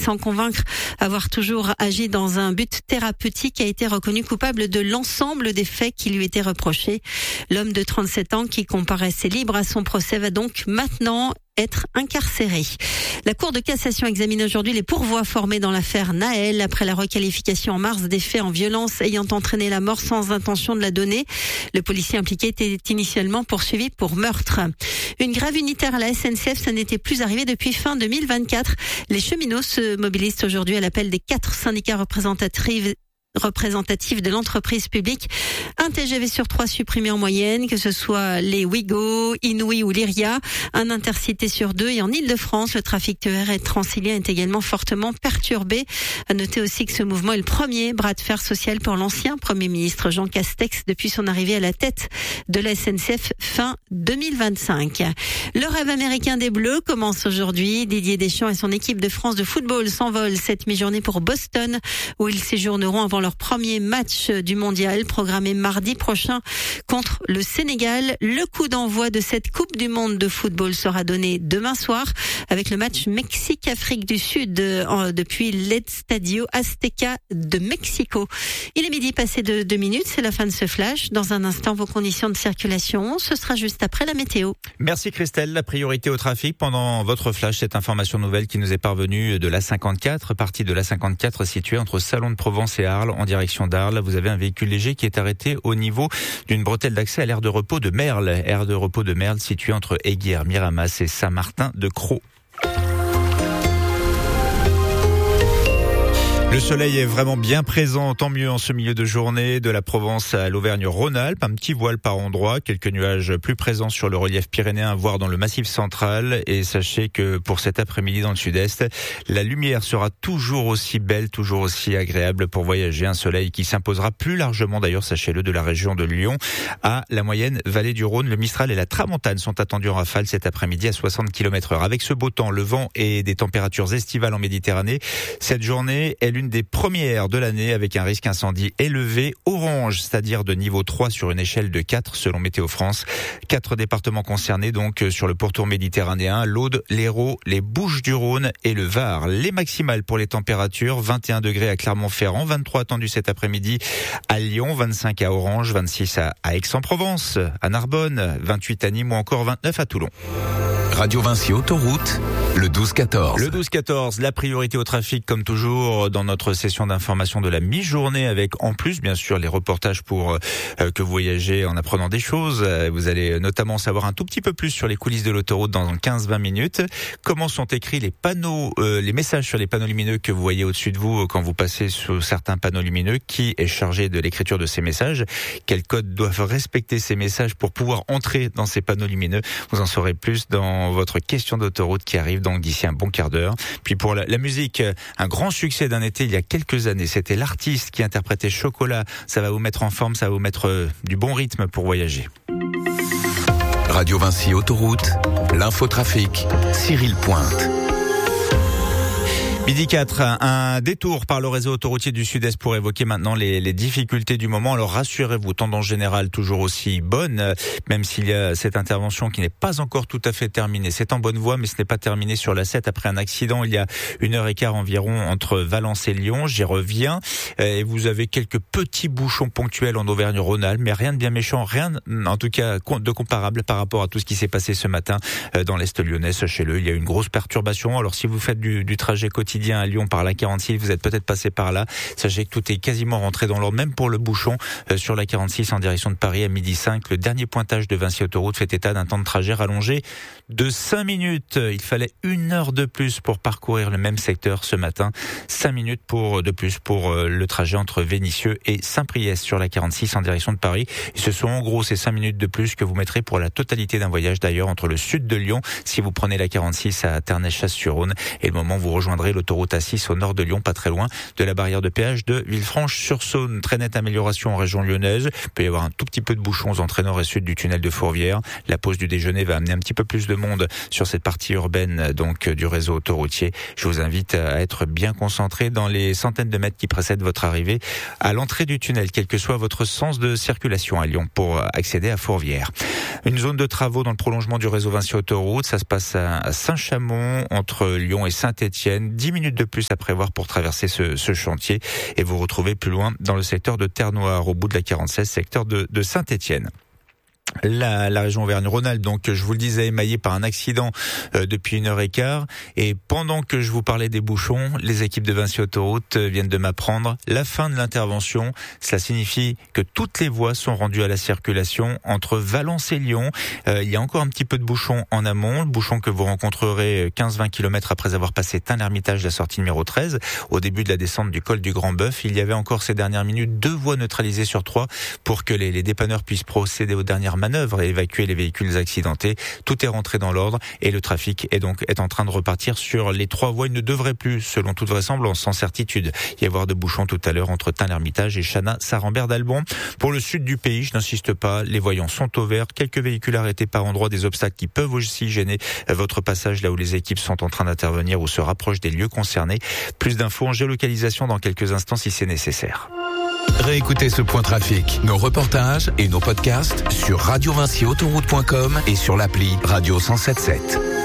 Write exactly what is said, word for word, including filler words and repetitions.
sans convaincre, avoir toujours agi dans un but thérapeutique, a été reconnu coupable de l'ensemble des faits qui lui étaient reprochés. L'homme de trente-sept ans qui comparaissait libre à son procès va donc maintenant être incarcéré. La Cour de cassation examine aujourd'hui les pourvois formés dans l'affaire Nahel après la requalification en mars des faits en violence ayant entraîné la mort sans intention de la donner. Le policier impliqué était initialement poursuivi pour meurtre. Une grève unitaire à la S N C F, ça n'était plus arrivé depuis fin deux mille vingt-quatre. Les cheminots se mobilisent aujourd'hui à l'appel des quatre syndicats représentatifs représentatif de l'entreprise publique. Un T G V sur trois supprimé en moyenne, que ce soit les Ouigo, Inouï ou Lyria. Un intercité sur deux. Et en Ile-de-France, le trafic T E R et transilien est également fortement perturbé. À noter aussi que ce mouvement est le premier bras de fer social pour l'ancien Premier ministre Jean Castex depuis son arrivée à la tête de la S N C F fin deux mille vingt-cinq. Le rêve américain des Bleus commence aujourd'hui. Didier Deschamps et son équipe de France de football s'envolent cette mi-journée pour Boston, où ils séjourneront avant leur premier match du mondial programmé mardi prochain contre le Sénégal. Le coup d'envoi de cette Coupe du monde de football sera donné demain soir avec le match Mexique-Afrique du Sud euh, depuis l'Estadio Azteca de Mexico. Il est midi passé de deux minutes, c'est la fin de ce flash. Dans un instant, vos conditions de circulation, ce sera juste après la météo. Merci Christelle. La priorité au trafic pendant votre flash, cette information nouvelle qui nous est parvenue de l'A cinquante-quatre, partie de l'A cinquante-quatre située entre Salon de Provence et Arles en direction d'Arles. Vous avez un véhicule léger qui est arrêté au niveau d'une bretelle d'accès à l'aire de repos de Merle. Aire de repos de Merle située entre Aiguière, Miramas et Saint-Martin-de-Crau. Le soleil est vraiment bien présent, tant mieux en ce milieu de journée, de la Provence à l'Auvergne-Rhône-Alpes. Un petit voile par endroit, quelques nuages plus présents sur le relief pyrénéen, voire dans le massif central. Et sachez que pour cet après-midi dans le sud-est, la lumière sera toujours aussi belle, toujours aussi agréable pour voyager. Un soleil qui s'imposera plus largement, d'ailleurs, sachez-le, de la région de Lyon à la moyenne vallée du Rhône. Le Mistral et la Tramontane sont attendus en rafale cet après-midi à soixante kilomètres heure. Avec ce beau temps, le vent et des températures estivales en Méditerranée, cette journée est l'une des premières de l'année avec un risque incendie élevé orange, c'est-à-dire de niveau trois sur une échelle de quatre selon Météo France. Quatre départements concernés donc sur le pourtour méditerranéen, l'Aude, l'Hérault, les Bouches-du-Rhône et le Var. Les maximales pour les températures, vingt et un degrés à Clermont-Ferrand, vingt-trois attendus cet après-midi à Lyon, vingt-cinq à Orange, vingt-six à Aix-en-Provence, à Narbonne, vingt-huit à Nîmes ou encore vingt-neuf à Toulon. Radio Vinci Autoroute, le douze quatorze. Le douze quatorze, la priorité au trafic comme toujours dans notre session d'information de la mi-journée avec en plus bien sûr les reportages pour euh, que vous voyagez en apprenant des choses. Vous allez notamment savoir un tout petit peu plus sur les coulisses de l'autoroute dans quinze à vingt minutes. Comment sont écrits les panneaux, euh, les messages sur les panneaux lumineux que vous voyez au-dessus de vous quand vous passez sur certains panneaux lumineux. Qui est chargé de l'écriture de ces messages? Quels codes doivent respecter ces messages pour pouvoir entrer dans ces panneaux lumineux? Vous en saurez plus dans votre question d'autoroute qui arrive donc d'ici un bon quart d'heure. Puis pour la, la musique, un grand succès d'un été il y a quelques années, c'était l'artiste qui interprétait Chocolat. Ça va vous mettre en forme, ça va vous mettre euh, du bon rythme pour voyager. Radio Vinci Autoroute, l'infotrafic, Cyril Pointe. Midi quatre, un détour par le réseau autoroutier du Sud-Est pour évoquer maintenant les, les difficultés du moment. Alors rassurez-vous, tendance générale toujours aussi bonne, même s'il y a cette intervention qui n'est pas encore tout à fait terminée. C'est en bonne voie, mais ce n'est pas terminé sur la sept après un accident il y a une heure et quart environ entre Valence et Lyon. J'y reviens. Et vous avez quelques petits bouchons ponctuels en Auvergne-Rhône-Alpes, mais rien de bien méchant, rien en tout cas de comparable par rapport à tout ce qui s'est passé ce matin dans l'Est lyonnais. Sachez-le, il y a une grosse perturbation. Alors si vous faites du, du trajet quotidien à Lyon par la quarante-six, vous êtes peut-être passé par là. Sachez que tout est quasiment rentré dans l'ordre, même pour le bouchon euh, sur la quarante-six en direction de Paris à midi cinq. Le dernier pointage de Vinci Autoroute fait état d'un temps de trajet rallongé de cinq minutes. Il fallait une heure de plus pour parcourir le même secteur ce matin. cinq minutes pour, de plus pour euh, le trajet entre Vénissieux et Saint-Priest sur la quarante-six en direction de Paris. Et ce sont en gros ces cinq minutes de plus que vous mettrez pour la totalité d'un voyage d'ailleurs entre le sud de Lyon, si vous prenez la quarante-six à Ternay-Chasse-sur-Rhône, et le moment où vous rejoindrez l'autoroute A six au nord de Lyon, pas très loin de la barrière de péage de Villefranche-sur-Saône. Très nette amélioration en région lyonnaise. Il peut y avoir un tout petit peu de bouchons entre nord et sud du tunnel de Fourvière. La pause du déjeuner va amener un petit peu plus de monde sur cette partie urbaine donc du réseau autoroutier. Je vous invite à être bien concentré dans les centaines de mètres qui précèdent votre arrivée à l'entrée du tunnel, quel que soit votre sens de circulation à Lyon pour accéder à Fourvière. Une zone de travaux dans le prolongement du réseau Vinci Autoroute. Ça se passe à Saint-Chamond entre Lyon et Saint-Étienne. dix dix minutes de plus à prévoir pour traverser ce, ce chantier et vous retrouvez plus loin dans le secteur de Terre-Noire, au bout de la quarante-seize, secteur de, de Saint-Étienne. La, la région Auvergne-Rhône-Alpes, donc je vous le disais, émaillée par un accident euh, depuis une heure et quart. Et pendant que je vous parlais des bouchons, les équipes de Vinci Autoroute viennent de m'apprendre la fin de l'intervention. Cela signifie que toutes les voies sont rendues à la circulation entre Valence et Lyon. Euh, il y a encore un petit peu de bouchons en amont, bouchons que vous rencontrerez quinze à vingt kilomètres après avoir passé Tain-l'Hermitage, la sortie numéro treize, au début de la descente du col du Grand Bœuf. Il y avait encore ces dernières minutes deux voies neutralisées sur trois pour que les, les dépanneurs puissent procéder aux dernières manœuvre et évacuer les véhicules accidentés. Tout est rentré dans l'ordre et le trafic est donc est en train de repartir sur les trois voies. Il ne devrait plus, selon toute vraisemblance, sans certitude, y avoir de bouchons tout à l'heure entre Tain-l'Hermitage et Chana-Sarambert-d'Albon. Pour le sud du pays, je n'insiste pas, les voyants sont au vert. Quelques véhicules arrêtés par endroits, des obstacles qui peuvent aussi gêner votre passage là où les équipes sont en train d'intervenir ou se rapprochent des lieux concernés. Plus d'infos en géolocalisation dans quelques instants si c'est nécessaire. Réécoutez ce point trafic, nos reportages et nos podcasts sur radio vinci autoroute point com et sur l'appli Radio cent sept sept.